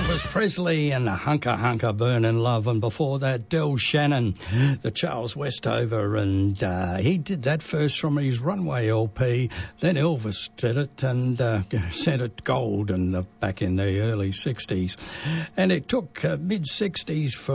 Elvis Presley and Hunker Hunker Burnin' Love, and before that Del Shannon, the Charles Westover, and he did that first from his Runway LP, then Elvis did it and sent it gold back in the early 60s, and it took mid-60s for